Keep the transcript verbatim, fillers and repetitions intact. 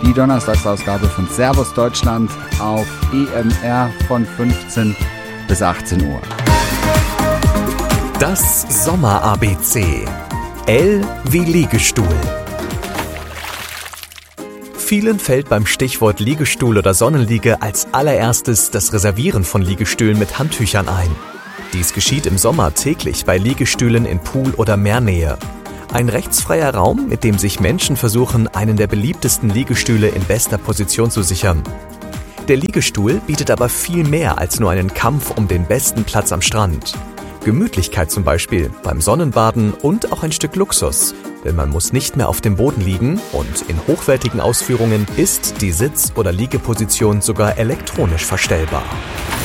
die Donnerstagsausgabe von Servus Deutschland auf E M R von fünfzehn bis achtzehn Uhr. Das Sommer-A B C. L wie Liegestuhl. Vielen fällt beim Stichwort Liegestuhl oder Sonnenliege als allererstes das Reservieren von Liegestühlen mit Handtüchern ein. Dies geschieht im Sommer täglich bei Liegestühlen in Pool- oder Meernähe. Ein rechtsfreier Raum, mit dem sich Menschen versuchen, einen der beliebtesten Liegestühle in bester Position zu sichern. Der Liegestuhl bietet aber viel mehr als nur einen Kampf um den besten Platz am Strand. Gemütlichkeit zum Beispiel beim Sonnenbaden und auch ein Stück Luxus, denn man muss nicht mehr auf dem Boden liegen und in hochwertigen Ausführungen ist die Sitz- oder Liegeposition sogar elektronisch verstellbar.